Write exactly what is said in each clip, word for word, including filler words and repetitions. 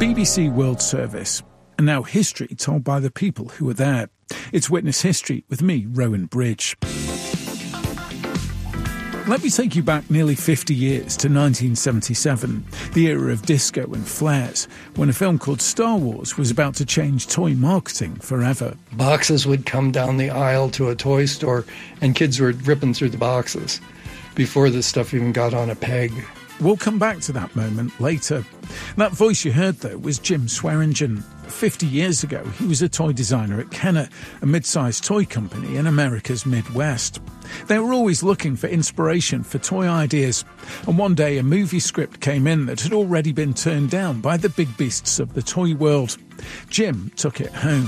B B C World Service, and now history told by the people who were there. It's Witness History with me, Rowan Bridge. Let me take you back nearly fifty years to nineteen seventy-seven, the era of disco and flares, when a film called Star Wars was about to change toy marketing forever. Boxes would come down the aisle to a toy store, and kids were ripping through the boxes before this stuff even got on a peg. We'll come back to that moment later. That voice you heard, though, was Jim Swearingen. Fifty years ago, he was a toy designer at Kenner, a mid-sized toy company in America's Midwest. They were always looking for inspiration for toy ideas, and one day a movie script came in that had already been turned down by the big beasts of the toy world. Jim took it home.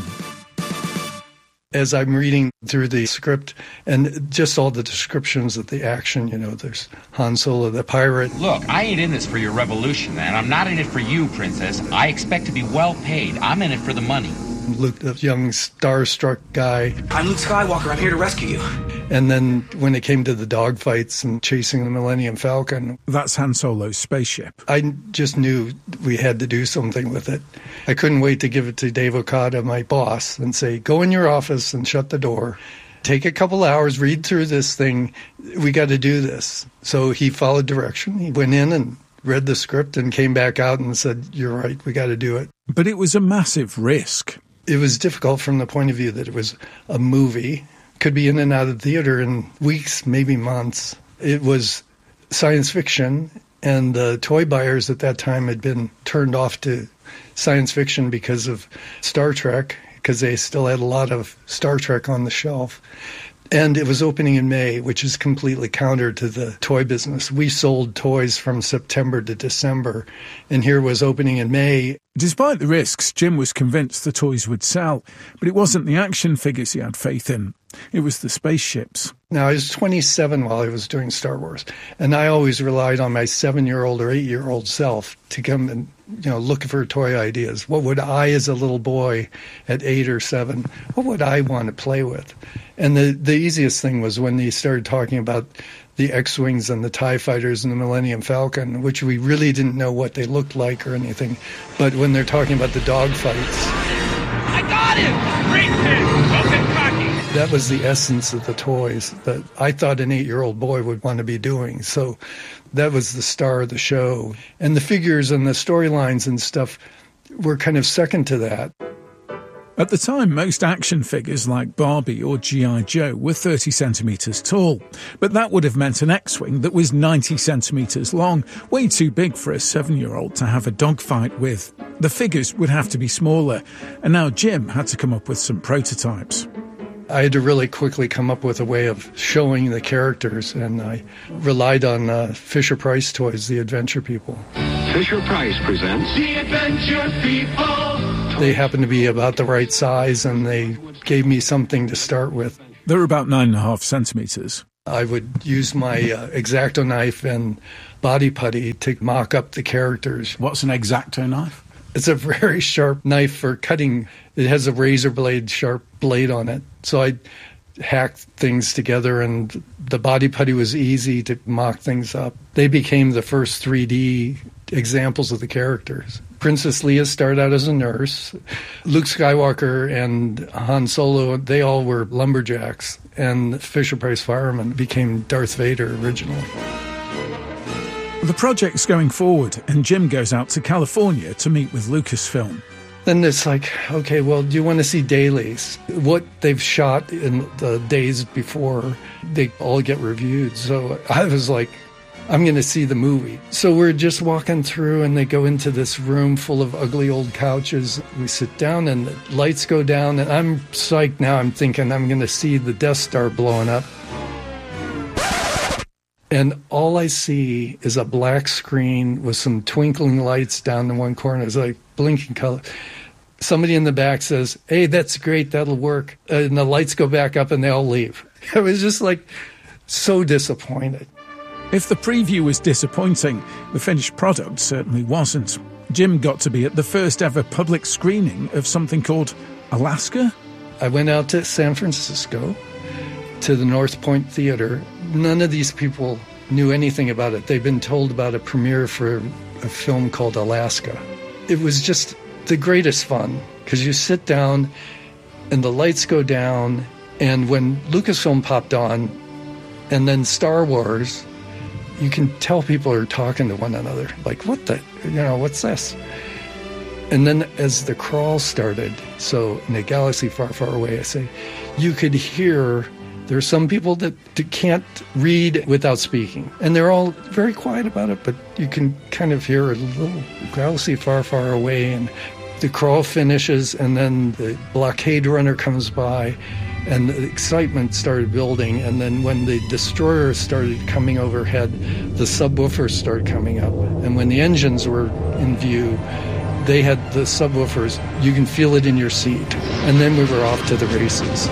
As I'm reading through the script and just all the descriptions of the action, you know, there's Han Solo, the pirate. Look, I ain't in this for your revolution, and I'm not in it for you, Princess. I expect to be well paid. I'm in it for the money. Luke, the young starstruck guy. I'm Luke Skywalker. I'm here to rescue you. And then when it came to the dogfights and chasing the Millennium Falcon. That's Han Solo's spaceship. I just knew we had to do something with it. I couldn't wait to give it to Dave Okada, my boss, and say, go in your office and shut the door. Take a couple hours, read through this thing. We got to do this. So he followed direction. He went in and read the script and came back out and said, you're right, we got to do it. But it was a massive risk. It was difficult from the point of view that it was a movie. Could be in and out of theater in weeks, maybe months. It was science fiction, and the toy buyers at that time had been turned off to science fiction because of Star Trek, because they still had a lot of Star Trek on the shelf. And it was opening in May, which is completely counter to the toy business. We sold toys from September to December, and here was opening in May. Despite the risks, Jim was convinced the toys would sell, but it wasn't the action figures he had faith in. It was the spaceships. Now, I was twenty-seven while I was doing Star Wars, and I always relied on my seven-year-old or eight-year-old self to come and, you know, look for toy ideas. What would I, as a little boy at eight or seven, what would I want to play with? And the, the easiest thing was when they started talking about the X-Wings and the TIE Fighters and the Millennium Falcon, which we really didn't know what they looked like or anything. But when they're talking about the dogfights... I got him! Great hit! Okay, cocky! That was the essence of the toys that I thought an eight-year-old boy would want to be doing. So that was the star of the show. And the figures and the storylines and stuff were kind of second to that. At the time, most action figures like Barbie or G I Joe were thirty centimetres tall, but that would have meant an X-Wing that was ninety centimetres long, way too big for a seven-year-old to have a dogfight with. The figures would have to be smaller, and now Jim had to come up with some prototypes. I had to really quickly come up with a way of showing the characters, and I relied on uh, Fisher-Price toys, the Adventure People. Fisher-Price presents The Adventure People. They happened to be about the right size, and they gave me something to start with. They're about nine and a half centimetres. I would use my uh, X-Acto knife and body putty to mock up the characters. What's an X-Acto knife? It's a very sharp knife for cutting. It has a razor blade, sharp blade on it. So I hacked things together, and the body putty was easy to mock things up. They became the first three D examples of the characters. Princess Leia started out as a nurse. Luke Skywalker and Han Solo, they all were lumberjacks. And Fisher-Price fireman became Darth Vader originally. The project's going forward, and Jim goes out to California to meet with Lucasfilm. Then it's like, okay, well, do you want to see dailies? What they've shot in the days before, they all get reviewed. So I was like, I'm going to see the movie. So we're just walking through, and they go into this room full of ugly old couches. We sit down, and the lights go down, and I'm psyched now. I'm thinking I'm going to see the Death Star blowing up. And all I see is a black screen with some twinkling lights down in one corner. It's like blinking color. Somebody in the back says, hey, that's great, that'll work. And the lights go back up and they all leave. I was just like so disappointed. If the preview was disappointing, the finished product certainly wasn't. Jim got to be at the first ever public screening of something called Alaska. I went out to San Francisco, to the North Point Theater. None of these people knew anything about it. They'd been told about a premiere for a film called Alaska. it was just the greatest fun, because you sit down and the lights go down, and when Lucasfilm popped on, and then Star Wars, you can tell people are talking to one another. Like, what the, you know, what's this? And then as the crawl started, so in a galaxy far, far away, I say, you could hear, there are some people that, that can't read without speaking. And they're all very quiet about it, but you can kind of hear a little galaxy far, far away. And the crawl finishes, and then the blockade runner comes by, and the excitement started building. And then when the destroyers started coming overhead, the subwoofers started coming up. And when the engines were in view, they had the subwoofers. You can feel it in your seat. And then we were off to the races.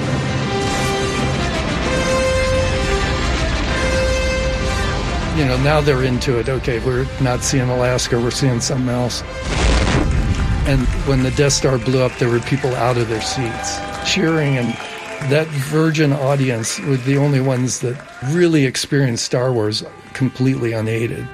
You know, now they're into it. Okay, we're not seeing Alaska, we're seeing something else. And when the Death Star blew up, there were people out of their seats cheering, and that virgin audience were the only ones that really experienced Star Wars completely unaided.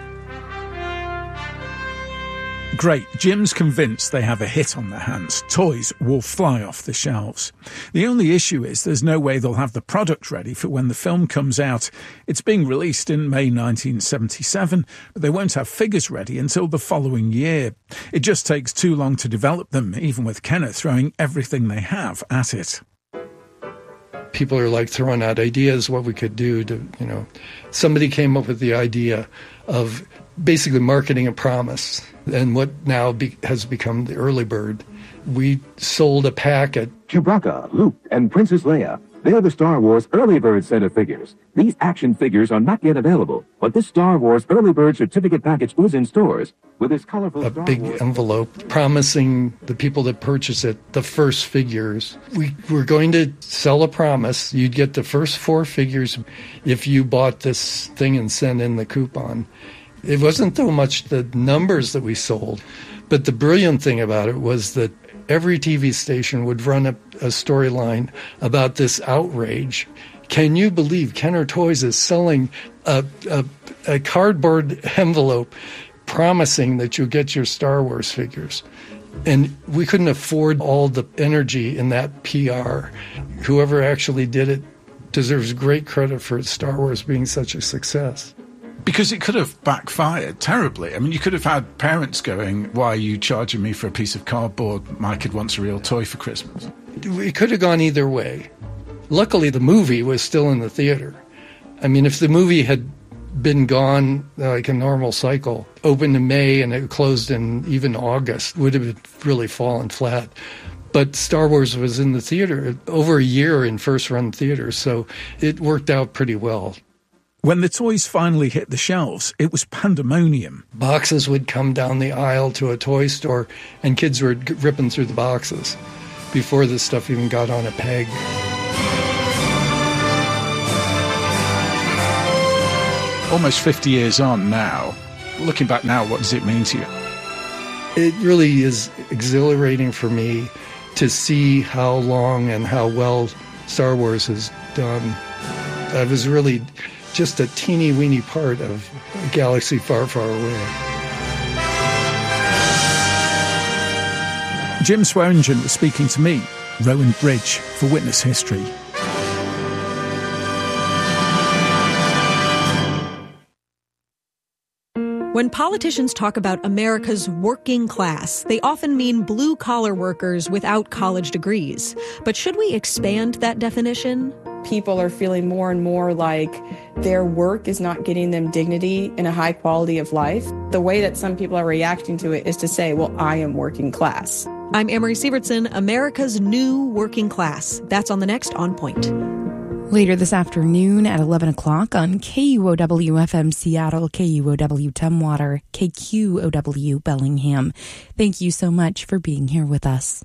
Great. Jim's convinced they have a hit on their hands. Toys will fly off the shelves. The only issue is there's no way they'll have the product ready for when the film comes out. It's being released in May nineteen seventy-seven, but they won't have figures ready until the following year. It just takes too long to develop them, even with Kenner throwing everything they have at it. People are like throwing out ideas, what we could do to, you know, somebody came up with the idea of basically marketing a promise, and what now be, has become the early bird. We sold a packet. Chewbacca, Luke, and Princess Leia. They're the Star Wars Early Bird set of figures. These action figures are not yet available, but this Star Wars Early Bird certificate package is in stores with this colorful a Star big Wars envelope promising the people that purchase it the first figures. We were going to sell a promise. You'd get the first four figures if you bought this thing and sent in the coupon. It wasn't so much the numbers that we sold, but the brilliant thing about it was that every T V station would run a, a storyline about this outrage. Can you believe Kenner Toys is selling a, a, a cardboard envelope promising that you'll get your Star Wars figures? And we couldn't afford all the energy in that P R. Whoever actually did it deserves great credit for Star Wars being such a success. Because it could have backfired terribly. I mean, you could have had parents going, why are you charging me for a piece of cardboard? My kid wants a real toy for Christmas. It could have gone either way. Luckily, the movie was still in the theater. I mean, if the movie had been gone like a normal cycle, opened in May and it closed in even August, would have really fallen flat. But Star Wars was in the theater over a year in first-run theaters, so it worked out pretty well. When the toys finally hit the shelves, it was pandemonium. Boxes would come down the aisle to a toy store, and kids were ripping through the boxes before this stuff even got on a peg. Almost fifty years on now, looking back now, what does it mean to you? It really is exhilarating for me to see how long and how well Star Wars has done. I was really just a teeny weeny part of a galaxy far, far away. Jim Swearingen was speaking to me, Rowan Bridge, for Witness History. When politicians talk about America's working class, they often mean blue-collar workers without college degrees. But should we expand that definition? People are feeling more and more like their work is not getting them dignity and a high quality of life. The way that some people are reacting to it is to say, well, I am working class. I'm Amory Sievertson, America's new working class. That's on the next On Point. Later this afternoon at eleven o'clock on K U O W F M Seattle, K U O W Tumwater, K Q O W Bellingham. Thank you so much for being here with us.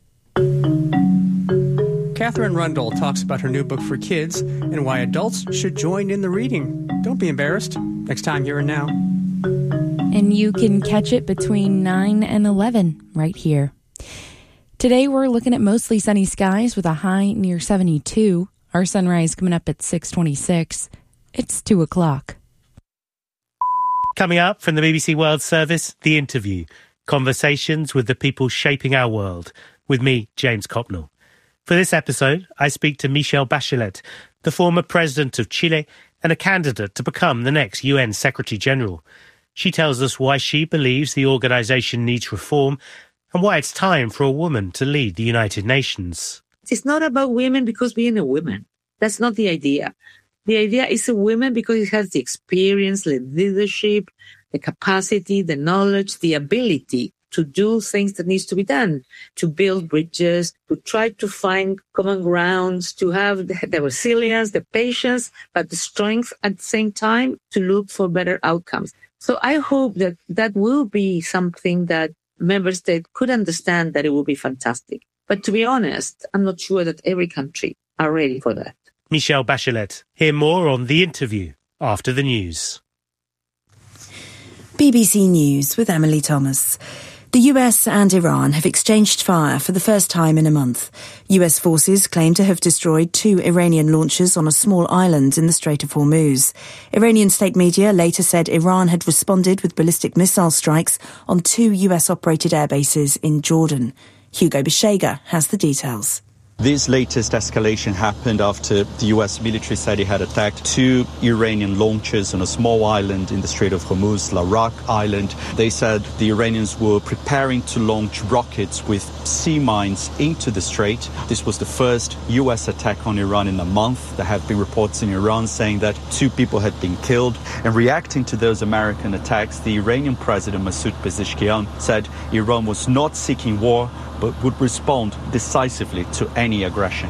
Catherine Rundle talks about her new book for kids and why adults should join in the reading. Don't be embarrassed. Next time, Here and Now. And you can catch it between nine and eleven right here. Today, we're looking at mostly sunny skies with a high near seventy-two. Our sunrise coming up at six twenty-six. It's two o'clock. Coming up from the B B C World Service, The Interview. Conversations with the people shaping our world, with me, James Copnell. For this episode, I speak to Michelle Bachelet, the former president of Chile and a candidate to become the next U N Secretary-General. She tells us why she believes the organisation needs reform and why it's time for a woman to lead the United Nations. It's not about women because being a woman. That's not the idea. The idea is a woman because it has the experience, the leadership, the capacity, the knowledge, the ability to do things that needs to be done, to build bridges, to try to find common grounds, to have the, the resilience, the patience, but the strength at the same time to look for better outcomes. So I hope that that will be something that member states could understand, that it will be fantastic. But to be honest, I'm not sure that every country are ready for that. Michelle Bachelet. Hear more on The Interview after the news. B B C News with Emily Thomas. The U S and Iran have exchanged fire for the first time in a month. U S forces claim to have destroyed two Iranian launchers on a small island in the Strait of Hormuz. Iranian state media later said Iran had responded with ballistic missile strikes on two U S-operated airbases in Jordan. Hugo Beshega has the details. This latest escalation happened after the U S military said it had attacked two Iranian launchers on a small island in the Strait of Hormuz, Larak Island. They said the Iranians were preparing to launch rockets with sea mines into the strait. This was the first U S attack on Iran in a month. There have been reports in Iran saying that two people had been killed. And reacting to those American attacks, the Iranian president Masoud Pezeshkian said Iran was not seeking war, but would respond decisively to any aggression.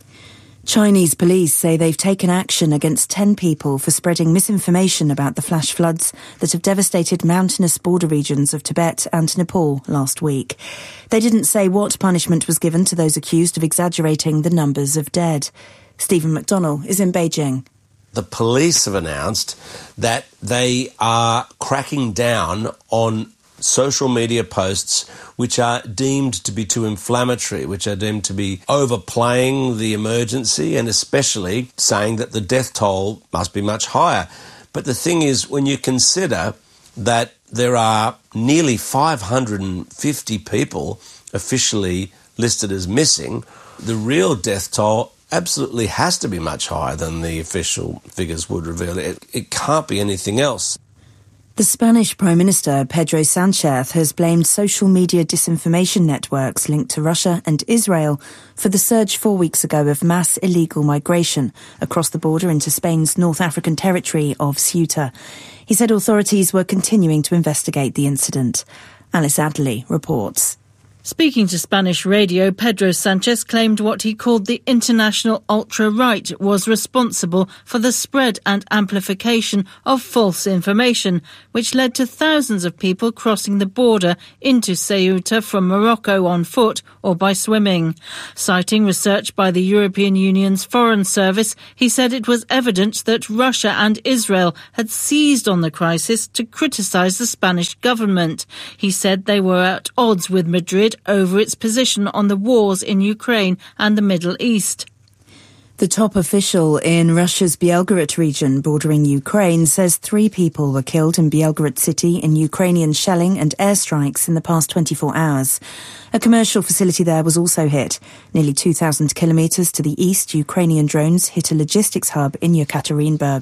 Chinese police say they've taken action against ten people for spreading misinformation about the flash floods that have devastated mountainous border regions of Tibet and Nepal last week. They didn't say what punishment was given to those accused of exaggerating the numbers of dead. Stephen McDonnell is in Beijing. The police have announced that they are cracking down on social media posts which are deemed to be too inflammatory, which are deemed to be overplaying the emergency and especially saying that the death toll must be much higher. But the thing is, when you consider that there are nearly five hundred fifty people officially listed as missing, the real death toll absolutely has to be much higher than the official figures would reveal. It, it can't be anything else. The Spanish Prime Minister, Pedro Sánchez, has blamed social media disinformation networks linked to Russia and Israel for the surge four weeks ago of mass illegal migration across the border into Spain's North African territory of Ceuta. He said authorities were continuing to investigate the incident. Alice Adley reports. Speaking to Spanish radio, Pedro Sánchez claimed what he called the international ultra-right was responsible for the spread and amplification of false information, which led to thousands of people crossing the border into Ceuta from Morocco on foot or by swimming. Citing research by the European Union's Foreign Service, he said it was evident that Russia and Israel had seized on the crisis to criticise the Spanish government. He said they were at odds with Madrid over its position on the wars in Ukraine and the Middle East. The top official in Russia's Belgorod region bordering Ukraine says three people were killed in Belgorod city in Ukrainian shelling and airstrikes in the past twenty-four hours. A commercial facility there was also hit. Nearly two thousand kilometres to the east, Ukrainian drones hit a logistics hub in Yekaterinburg.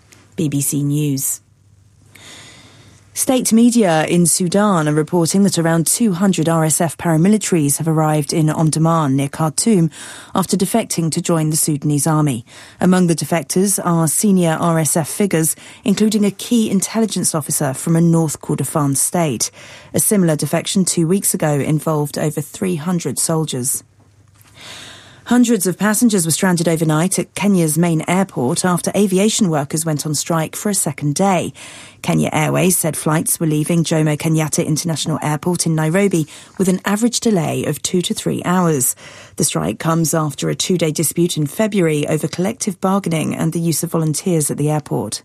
B B C News. State media in Sudan are reporting that around two hundred R S F paramilitaries have arrived in Omdurman near Khartoum after defecting to join the Sudanese army. Among the defectors are senior R S F figures, including a key intelligence officer from a North Kordofan state. A similar defection two weeks ago involved over three hundred soldiers. Hundreds of passengers were stranded overnight at Kenya's main airport after aviation workers went on strike for a second day. Kenya Airways said flights were leaving Jomo Kenyatta International Airport in Nairobi with an average delay of two to three hours. The strike comes after a two-day dispute in February over collective bargaining and the use of volunteers at the airport.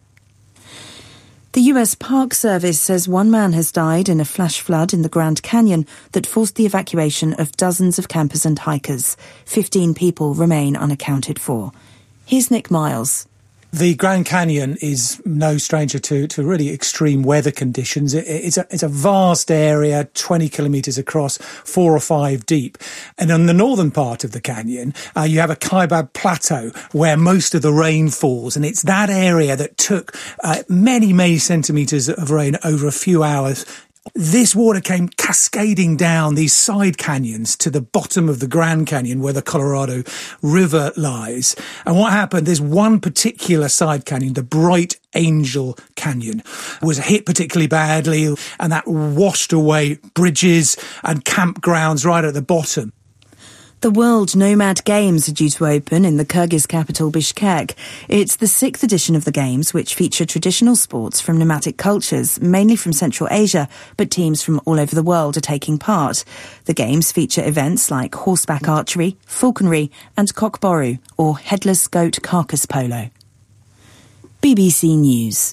The U S Park Service says one man has died in a flash flood in the Grand Canyon that forced the evacuation of dozens of campers and hikers. Fifteen people remain unaccounted for. Here's Nick Miles. The Grand Canyon is no stranger to, to really extreme weather conditions. It, it's, a, it's a vast area, twenty kilometres across, four or five deep. And on the northern part of the canyon, uh, you have a Kaibab Plateau where most of the rain falls. And it's that area that took uh, many, many centimetres of rain over a few hours. This water came cascading down these side canyons to the bottom of the Grand Canyon where the Colorado River lies. And what happened, there's one particular side canyon, the Bright Angel Canyon, was hit particularly badly, and that washed away bridges and campgrounds right at the bottom. The World Nomad Games are due to open in the Kyrgyz capital Bishkek. It's the sixth edition of the Games, which feature traditional sports from nomadic cultures, mainly from Central Asia, but teams from all over the world are taking part. The Games feature events like horseback archery, falconry and cockboru, or headless goat carcass polo. B B C News.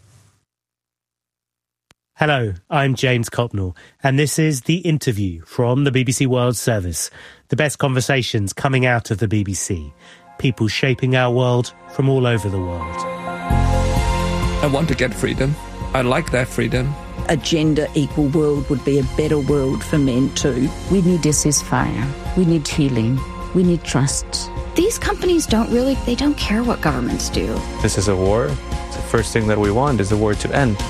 Hello, I'm James Copnell, and this is The Interview from the B B C World Service. The best conversations coming out of the B B C. People shaping our world from all over the world. I want to get freedom. I like that freedom. A gender-equal world would be a better world for men too. We need a ceasefire. We need healing. We need trust. These companies don't really, they don't care what governments do. This is a war. The first thing that we want is the war to end.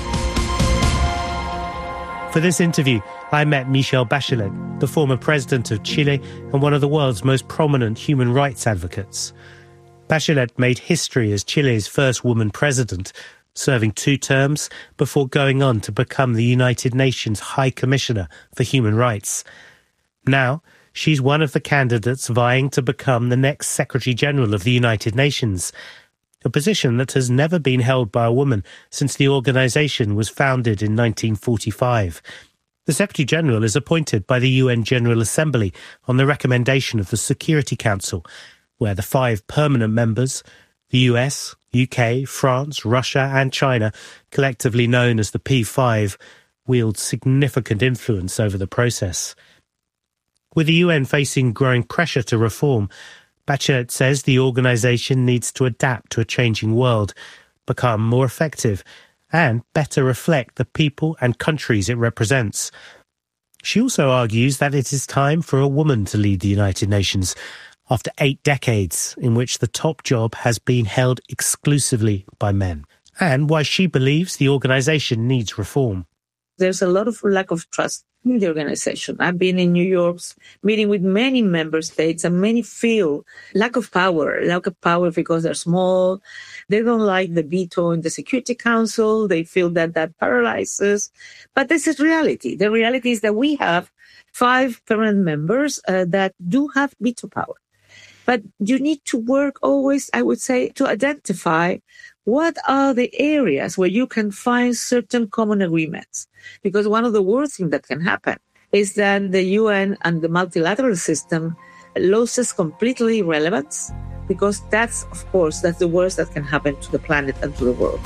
For this interview, I met Michelle Bachelet, the former president of Chile and one of the world's most prominent human rights advocates. Bachelet made history as Chile's first woman president, serving two terms before going on to become the United Nations High Commissioner for Human Rights. Now, she's one of the candidates vying to become the next Secretary General of the United Nations, a position that has never been held by a woman since the organisation was founded in nineteen forty-five. The Secretary-General is appointed by the U N General Assembly on the recommendation of the Security Council, where the five permanent members, the U S, U K, France, Russia and China, collectively known as the P five, wield significant influence over the process. With the U N facing growing pressure to reform, Bachelet says the organisation needs to adapt to a changing world, become more effective, and better reflect the people and countries it represents. She also argues that it is time for a woman to lead the United Nations, after eight decades in which the top job has been held exclusively by men, and why she believes the organisation needs reform. There's a lot of lack of trust in the organization. I've been in New York meeting with many member states, and many feel lack of power, lack of power because they're small. They don't like the veto in the Security Council. They feel that that paralyzes. But this is reality. The reality is that we have five permanent members uh, that do have veto power. But you need to work always, I would say, to identify what are the areas where you can find certain common agreements. Because one of the worst things that can happen is that the U N and the multilateral system loses completely relevance, because that's, of course, that's the worst that can happen to the planet and to the world.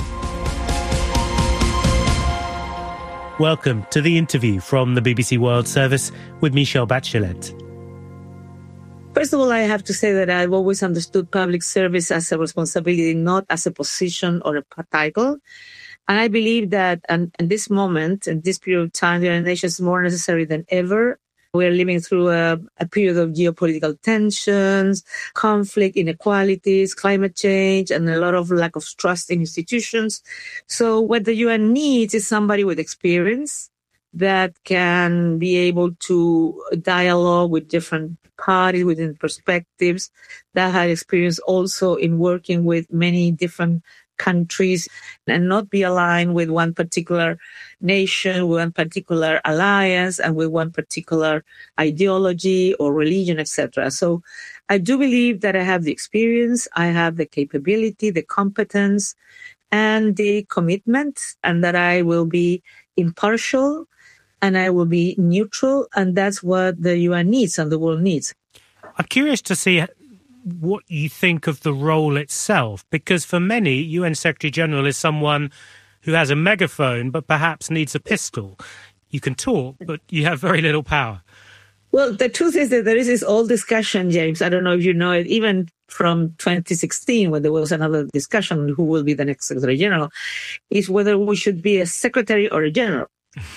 Welcome to The Interview from the B B C World Service with Michelle Bachelet. First of all, I have to say that I've always understood public service as a responsibility, not as a position or a title. And I believe that in, in this moment, in this period of time, the United Nations is more necessary than ever. We're living through a, a period of geopolitical tensions, conflict, inequalities, climate change, and a lot of lack of trust in institutions. So what the U N needs is somebody with experience that can be able to dialogue with different parties, within perspectives, that had experience also in working with many different countries and not be aligned with one particular nation, with one particular alliance, and with one particular ideology or religion, et cetera. So I do believe that I have the experience, I have the capability, the competence, and the commitment, and that I will be impartial and I will be neutral, and that's what the U N needs and the world needs. I'm curious to see what you think of the role itself, because for many, U N Secretary-General is someone who has a megaphone but perhaps needs a pistol. You can talk, but you have very little power. Well, the truth is that there is this old discussion, James, I don't know if you know it, even from twenty sixteen, when there was another discussion on who will be the next Secretary General, is whether we should be a secretary or a general.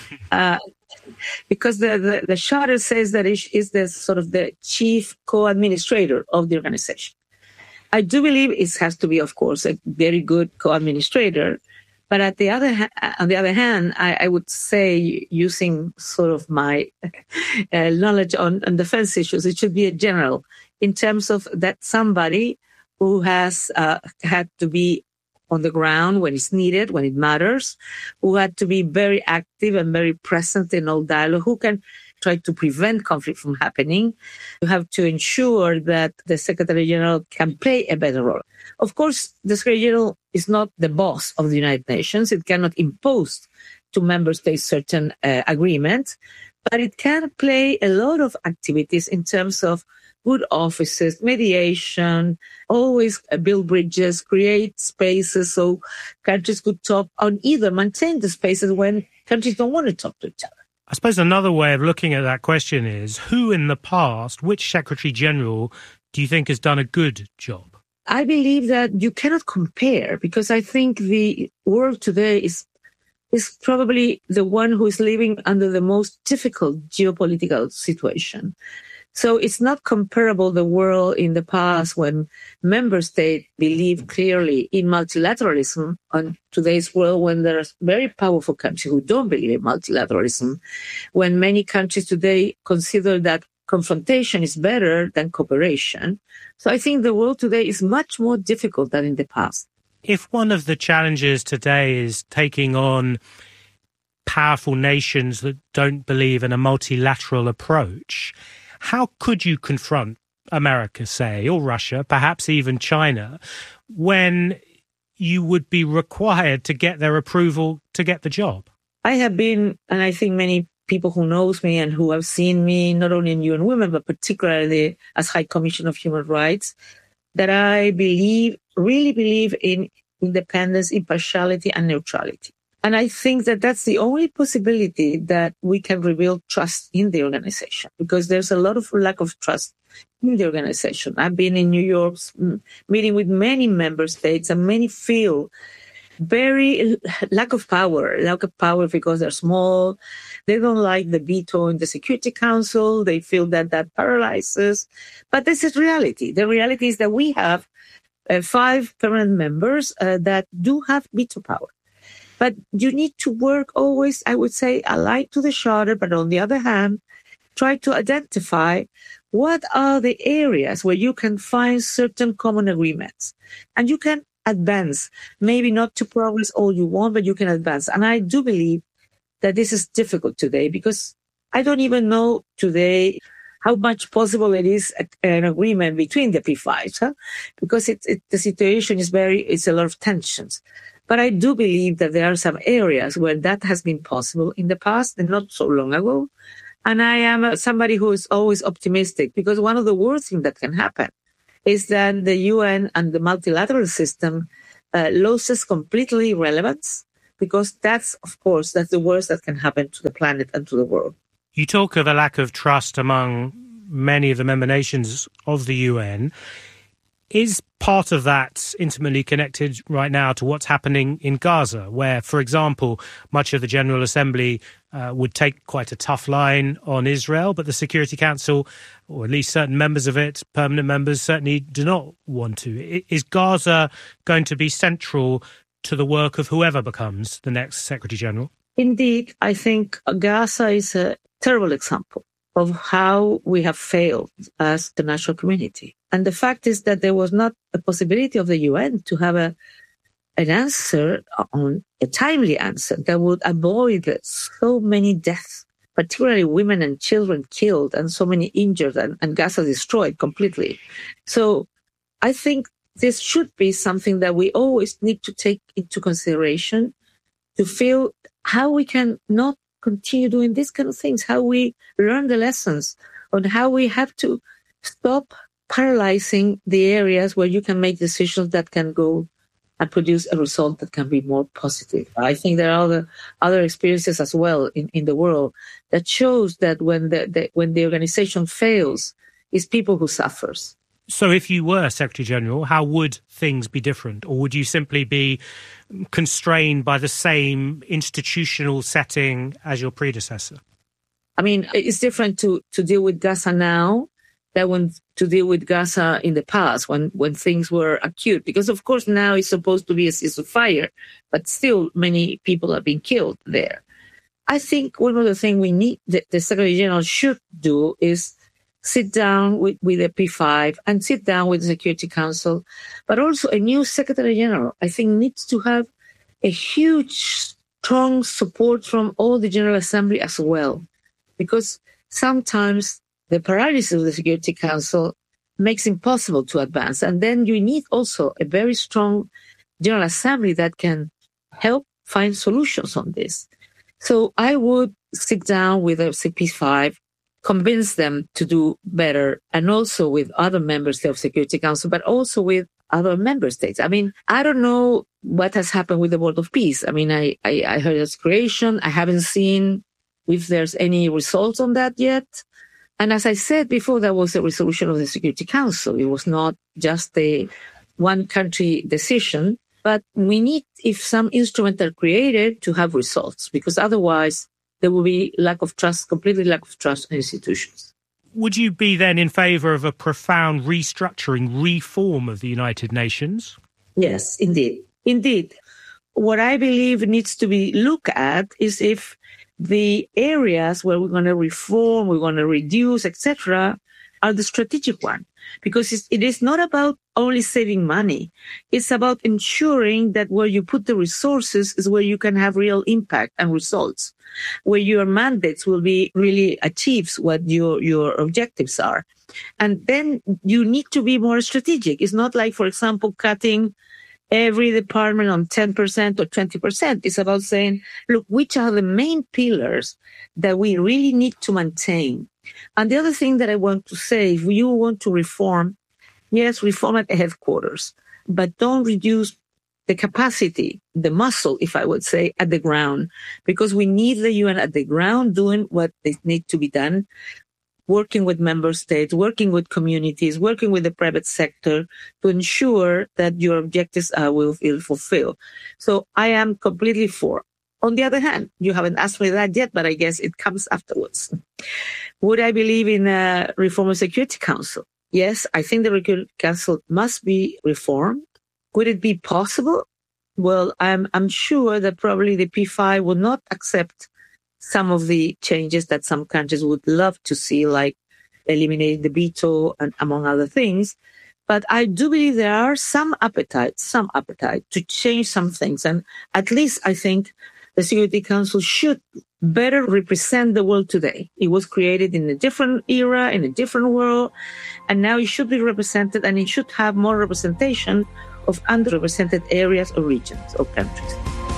Uh, because the, the, the charter says that it is the sort of the chief co-administrator of the organization. I do believe it has to be, of course, a very good co-administrator. But at the other ha- on the other hand, I, I would say, using sort of my uh, knowledge on, on defense issues, it should be a general, in terms of that somebody who has uh, had to be on the ground when it's needed, when it matters, who had to be very active and very present in all dialogue, who can try to prevent conflict from happening. You have to ensure that the Secretary General can play a better role. Of course, the Secretary General is not the boss of the United Nations. It cannot impose to member states certain uh, agreements, but it can play a lot of activities in terms of good offices, mediation, always build bridges, create spaces so countries could talk on either, maintain the spaces when countries don't want to talk to each other. I suppose another way of looking at that question is, who in the past, which Secretary General do you think has done a good job? I believe that you cannot compare, because I think the world today is is probably the one who is living under the most difficult geopolitical situation. So it's not comparable, the world in the past when member states believe clearly in multilateralism, on today's world when there are very powerful countries who don't believe in multilateralism, when many countries today consider that confrontation is better than cooperation. So I think the world today is much more difficult than in the past. If one of the challenges today is taking on powerful nations that don't believe in a multilateral approach, how could you confront America, say, or Russia, perhaps even China, when you would be required to get their approval to get the job? I have been, and I think many people who knows me and who have seen me, not only in U N Women, but particularly as High Commissioner of Human Rights, that I believe, really believe in independence, impartiality, and neutrality. And I think that that's the only possibility that we can rebuild trust in the organization, because there's a lot of lack of trust in the organization. I've been in New York meeting with many member states, and many feel very lack of power, lack of power because they're small. They don't like the veto in the Security Council. They feel that that paralyzes. But this is reality. The reality is that we have uh, five permanent members uh, that do have veto power. But you need to work always, I would say, allied to the Charter, but on the other hand, try to identify what are the areas where you can find certain common agreements. And you can advance, maybe not to progress all you want, but you can advance. And I do believe that this is difficult today, because I don't even know today how much possible it is an agreement between the P fives, huh? Because it, it, the situation is very, it's a lot of tensions. But I do believe that there are some areas where that has been possible in the past and not so long ago. And I am somebody who is always optimistic, because one of the worst things that can happen is that the U N and the multilateral system uh, loses completely relevance, because that's, of course, that's the worst that can happen to the planet and to the world. You talk of a lack of trust among many of the member nations of the U N. Is part of that intimately connected right now to what's happening in Gaza, where, for example, much of the General Assembly uh, would take quite a tough line on Israel, but the Security Council, or at least certain members of it, permanent members, certainly do not want to? Is Gaza going to be central to the work of whoever becomes the next Secretary General? Indeed, I think Gaza is a terrible example of how we have failed as the national community. And the fact is that there was not a possibility of the U N to have a an answer, on a timely answer that would avoid so many deaths, particularly women and children killed and so many injured, and, and Gaza destroyed completely. So I think this should be something that we always need to take into consideration, to feel how we can not continue doing these kind of things, how we learn the lessons on how we have to stop paralyzing the areas where you can make decisions that can go and produce a result that can be more positive. I think there are other other experiences as well in, in the world that shows that when the, the when the organization fails, it's people who suffers. So if you were Secretary General, how would things be different? Or would you simply be constrained by the same institutional setting as your predecessor? I mean, it's different to, to deal with Gaza now than when, to deal with Gaza in the past when, when things were acute. Because, of course, now it's supposed to be a ceasefire, but still many people have been killed there. I think one of the things we need, the, the Secretary General should do is sit down with, with the P five and sit down with the Security Council, but also a new Secretary General, I think, needs to have a huge, strong support from all the General Assembly as well, because sometimes the paralysis of the Security Council makes it impossible to advance. And then you need also a very strong General Assembly that can help find solutions on this. So I would sit down with the P five, convince them to do better, and also with other members of the Security Council, but also with other member states. I mean, I don't know what has happened with the Board of Peace. I mean, I, I, I heard its creation. I haven't seen if there's any results on that yet. And as I said before, that was a resolution of the Security Council. It was not just a one country decision, but we need, if some instruments are created, to have results, because otherwise there will be lack of trust, completely lack of trust in institutions. Would you be then in favour of a profound restructuring, reform of the United Nations? Yes, indeed. Indeed. What I believe needs to be looked at is if the areas where we're going to reform, we're going to reduce, et cetera, are the strategic one. Because it's, it is not about only saving money. It's about ensuring that where you put the resources is where you can have real impact and results, where your mandates will be really achieves what your, your objectives are. And then you need to be more strategic. It's not like, for example, cutting every department on ten percent or twenty percent. It's about saying, look, which are the main pillars that we really need to maintain? And the other thing that I want to say, if you want to reform, yes, reform at the headquarters, but don't reduce the capacity, the muscle, if I would say, at the ground, because we need the U N at the ground doing what they need to be done, working with member states, working with communities, working with the private sector to ensure that your objectives uh, will be fulfilled. So I am completely for. On the other hand, you haven't asked me that yet, but I guess it comes afterwards. Would I believe in a reform of Security Council? Yes, I think the Security Council must be reformed. Could it be possible? Well, I'm, I'm sure that probably the P five will not accept some of the changes that some countries would love to see, like eliminating the veto and among other things. But I do believe there are some appetite, some appetite to change some things. And at least I think the Security Council should better represent the world today. It was created in a different era, in a different world, and now it should be represented, and it should have more representation of underrepresented areas or regions or countries.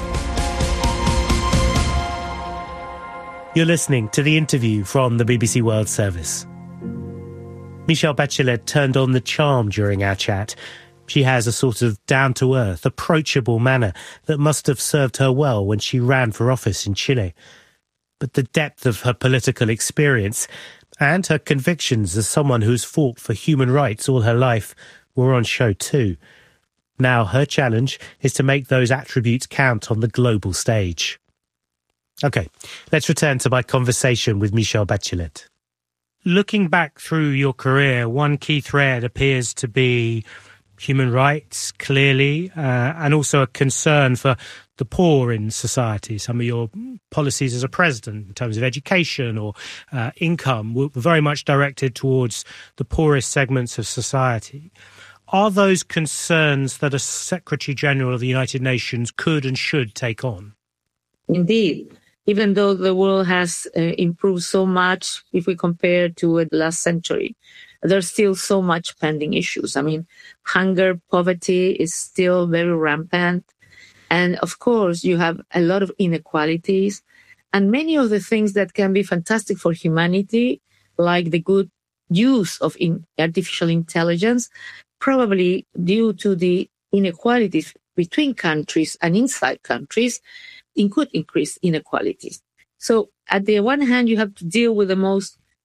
You're listening to the interview from the B B C World Service. Michelle Bachelet turned on the charm during our chat. She has a sort of down-to-earth, approachable manner that must have served her well when she ran for office in Chile. But the depth of her political experience and her convictions as someone who's fought for human rights all her life were on show too. Now her challenge is to make those attributes count on the global stage. OK, let's return to my conversation with Michelle Bachelet. Looking back through your career, one key thread appears to be human rights, clearly, uh, and also a concern for the poor in society. Some of your policies as a president in terms of education or uh, income were very much directed towards the poorest segments of society. Are those concerns that a Secretary General of the United Nations could and should take on? Indeed. Even though the world has uh, improved so much if we compare to the last century, there's still so much pending issues. I mean, hunger, poverty is still very rampant. And of course, you have a lot of inequalities. And many of the things that can be fantastic for humanity, like the good use of in artificial intelligence, probably due to the inequalities between countries and inside countries, it could increase inequalities. So at the one hand, you have to deal with the most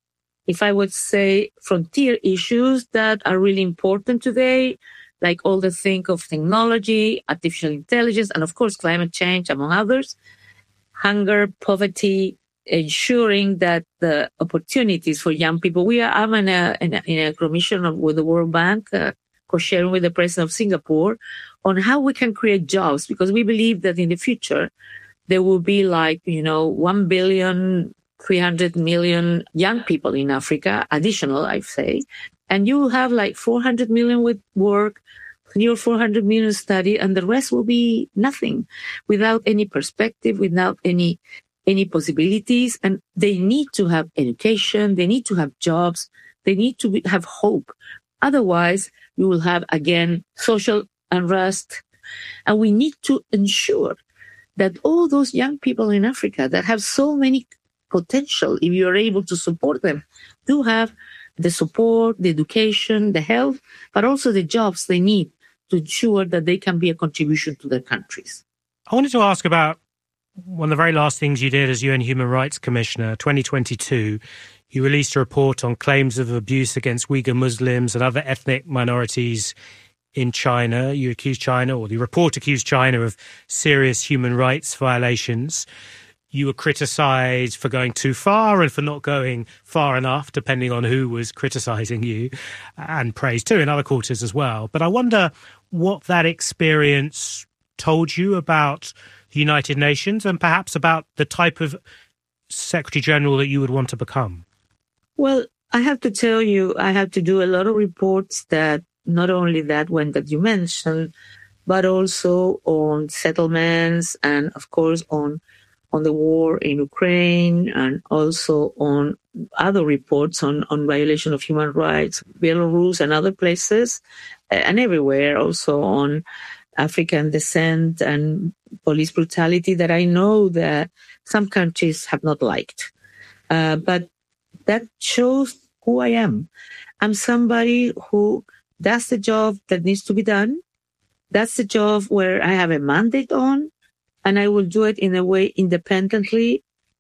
if I would say, frontier issues that are really important today, like all the think of technology, artificial intelligence, and of course, climate change, among others, hunger, poverty, ensuring that the opportunities for young people. We are, I'm in a, in a, in a commission of, with the World Bank, uh, co-sharing with the president of Singapore, on how we can create jobs, because we believe that in the future, there will be like, you know, one billion, three hundred million young people in Africa, additional, I say, and you will have like four hundred million with work, three or four hundred million study, and the rest will be nothing, without any perspective, without any any possibilities. And they need to have education, they need to have jobs, they need to be, have hope. Otherwise, you will have, again, social unrest. And we need to ensure that all those young people in Africa that have so many potential, if you are able to support them, do have the support, the education, the health, but also the jobs they need to ensure that they can be a contribution to their countries. I wanted to ask about one of the very last things you did as U N Human Rights Commissioner, twenty twenty-two. You released a report on claims of abuse against Uyghur Muslims and other ethnic minorities in China. You accused China, or the report accused China, of serious human rights violations. You were criticised for going too far and for not going far enough, depending on who was criticising you, and praised too in other quarters as well. But I wonder what that experience told you about the United Nations and perhaps about the type of Secretary General that you would want to become. Well, I have to tell you, I had to do a lot of reports that not only that one that you mentioned, but also on settlements and, of course, on on the war in Ukraine, and also on other reports on, on violation of human rights, Belarus and other places, and everywhere, also on African descent and police brutality that I know that some countries have not liked. Uh, but that shows who I am. I'm somebody who does the job that needs to be done. That's the job where I have a mandate on, and I will do it in a way independently,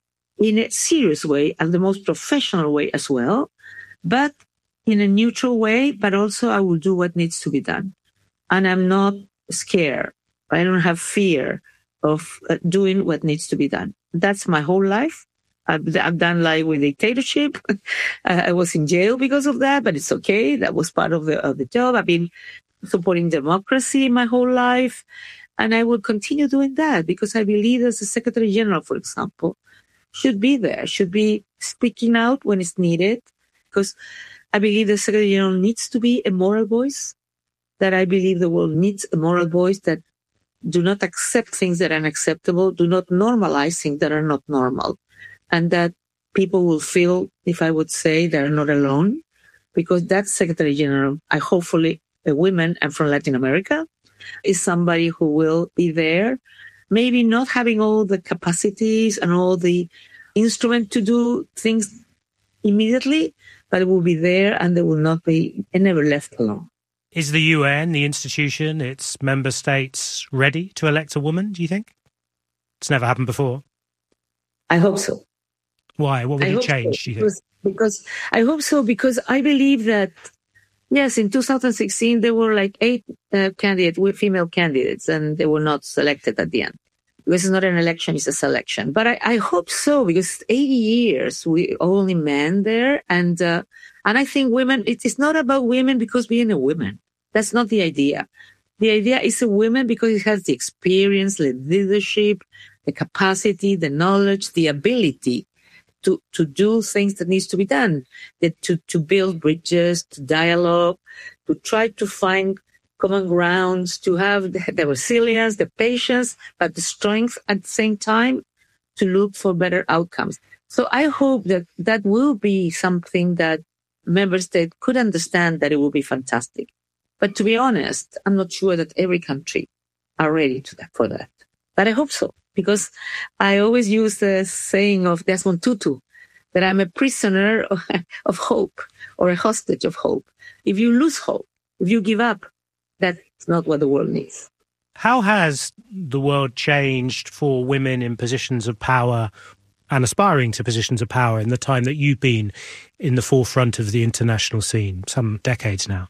in a serious way, and the most professional way as well, but in a neutral way, but also I will do what needs to be done. And I'm not scared. I don't have fear of uh, doing what needs to be done. That's my whole life. I've, I've done life with dictatorship. I was in jail because of that, but it's okay. That was part of the of the job. I've been supporting democracy my whole life, and I will continue doing that because I believe as the Secretary General, for example, should be there, should be speaking out when it's needed, because I believe the Secretary General needs to be a moral voice, that I believe the world needs a moral voice that do not accept things that are unacceptable, do not normalize things that are not normal, and that people will feel, if I would say, they're not alone, because that Secretary General, I hopefully a woman and from Latin America, is somebody who will be there, maybe not having all the capacities and all the instrument to do things immediately, but it will be there and they will not be never left alone. Is the U N, the institution, its member states, ready to elect a woman, do you think? It's never happened before. I hope so. Why? What would it change, so, do you think? Because, because I hope so, because I believe that, yes, in two thousand sixteen, there were like eight uh, candidates, female candidates, and they were not selected at the end. Because it's not an election, it's a selection. But I, I hope so, because eighty years, we only men there. And uh, and I think women, it, it's not about women because being a woman. That's not the idea. The idea is a woman because it has the experience, the leadership, the capacity, the knowledge, the ability to, to do things that needs to be done, that to, to build bridges, to dialogue, to try to find common grounds, to have the, the resilience, the patience, but the strength at the same time to look for better outcomes. So I hope that that will be something that member states could understand, that it will be fantastic. But to be honest, I'm not sure that every country are ready to that, for that. But I hope so, because I always use the saying of Desmond Tutu, that I'm a prisoner of, of hope, or a hostage of hope. If you lose hope, if you give up, that's not what the world needs. How has the world changed for women in positions of power and aspiring to positions of power in the time that you've been in the forefront of the international scene, some decades now?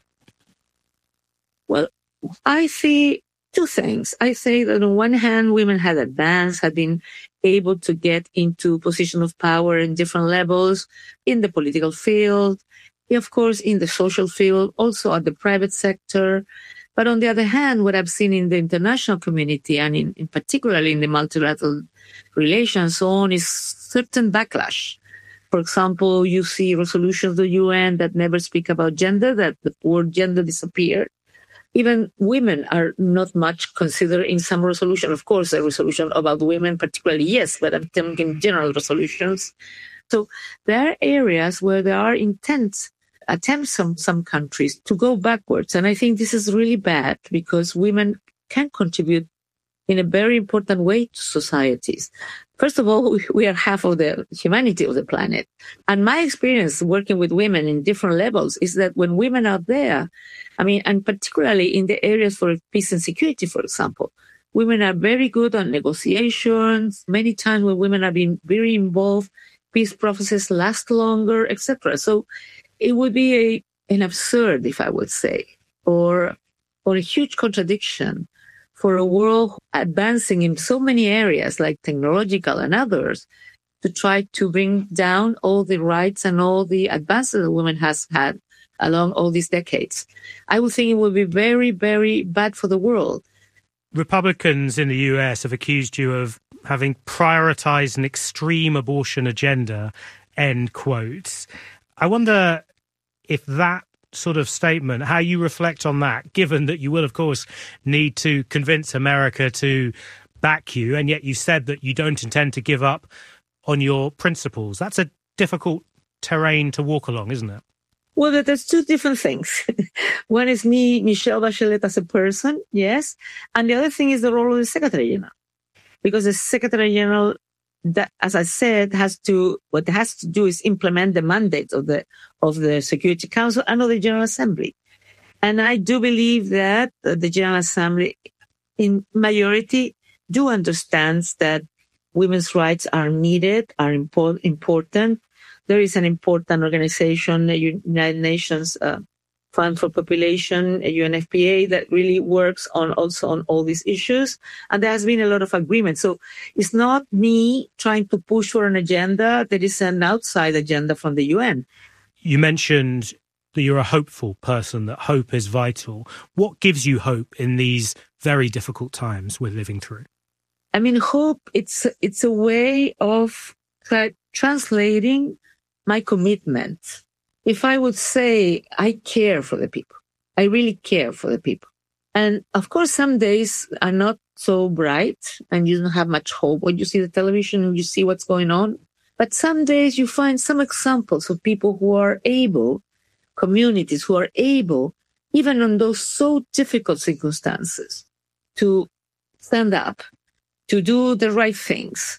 Well, I see two things. I say that on one hand, women had advanced, had been able to get into position of power in different levels in the political field, of course, in the social field, also at the private sector. But on the other hand, what I've seen in the international community and in, in particularly in the multilateral relations so on is certain backlash. For example, you see resolutions of the U N that never speak about gender, that the word gender disappeared. Even women are not much considered in some resolution. Of course, a resolution about women particularly, yes, but I'm thinking general resolutions. So there are areas where there are intense attempts from some countries to go backwards. And I think this is really bad because women can contribute in a very important way to societies. First of all, we are half of the humanity of the planet. And my experience working with women in different levels is that when women are there, I mean, and particularly in the areas for peace and security, for example, women are very good on negotiations. Many times when women are being very involved, peace processes last longer, et cetera. So it would be a, an absurd, if I would say, or, or a huge contradiction for a world advancing in so many areas like technological and others to try to bring down all the rights and all the advances that women has had along all these decades. I would think it would be very, very bad for the world. Republicans in the U S have accused you of having prioritized an extreme abortion agenda, end quotes. I wonder if that sort of statement, how you reflect on that, given that you will, of course, need to convince America to back you, and yet you said that you don't intend to give up on your principles. That's a difficult terrain to walk along, isn't it? Well, there's two different things. One is me, Michelle Bachelet, as a person, yes. And the other thing is the role of the Secretary General. Because the Secretary General, that, as I said, has to, what it has to do is implement the mandate of the, of the Security Council and of the General Assembly. And I do believe that the General Assembly, in majority, do understands that women's rights are needed, are impor- important. There is an important organization, the United Nations uh, Fund for Population, U N F P A, that really works on also on all these issues. And there has been a lot of agreement. So it's not me trying to push for an agenda. There is an outside agenda from the U N. You mentioned that you're a hopeful person, that hope is vital. What gives you hope in these very difficult times we're living through? I mean, hope, it's, it's a way of tra- translating my commitment. If I would say, I care for the people, I really care for the people. And of course, some days are not so bright and you don't have much hope when you see the television and you see what's going on. But some days you find some examples of people who are able, communities who are able, even on those so difficult circumstances, to stand up, to do the right things,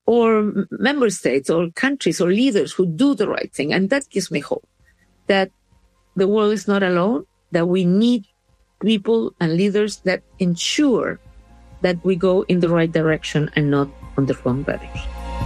or member states or countries or leaders who do the right thing. And that gives me hope that the world is not alone, that we need people and leaders that ensure that we go in the right direction and not on the wrong direction.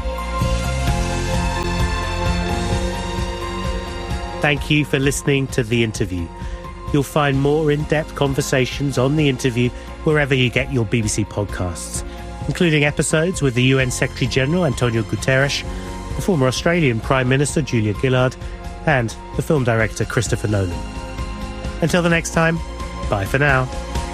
Thank you for listening to The Interview. You'll find more in-depth conversations on The Interview wherever you get your B B C podcasts, including episodes with the U N Secretary-General Antonio Guterres, the former Australian Prime Minister Julia Gillard, and the film director Christopher Nolan. Until the next time, bye for now.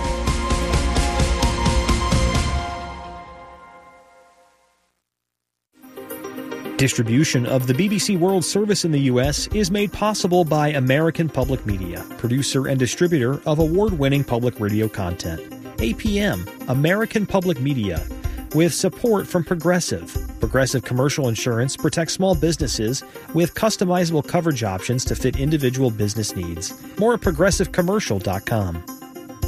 Distribution of the B B C World Service in the U S is made possible by American Public Media, producer and distributor of award-winning public radio content. A P M, American Public Media, with support from Progressive. Progressive Commercial Insurance protects small businesses with customizable coverage options to fit individual business needs. More at progressive commercial dot com.